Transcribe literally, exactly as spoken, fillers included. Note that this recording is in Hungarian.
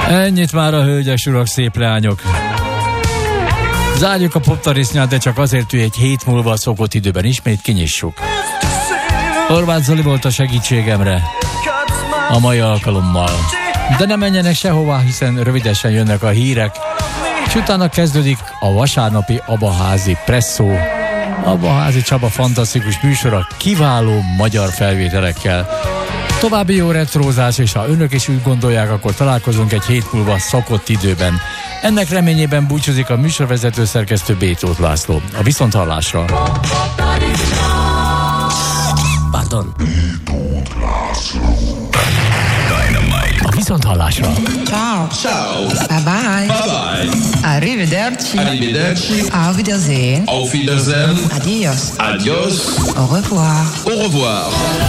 Ennyit már a hölgyes urak, szép leányok. Zárjuk a poptarisznyát, de csak azért, hogy egy hét múlva a szokott időben ismét kinyissuk. Horváth Zoli volt a segítségemre a mai alkalommal. De ne menjenek sehová, hiszen rövidesen jönnek a hírek, és utána kezdődik a vasárnapi Abaházi Presszó. Abaházi Csaba fantasztikus műsora kiváló magyar felvételekkel. További jó retrózás, és ha önök is úgy gondolják, akkor találkozunk egy hét múlva szokott időben. Ennek reményében búcsúzik a műsorvezető szerkesztő B. Tóth László. A viszonthallásra. Pardon. A viszonthallásra. Ciao. Ciao. Bye bye. Bye bye. Arrivederci. Arrivederci. Auf Wiedersehen. Auf Wiedersehen. Adios. Adios. Au revoir. Au revoir.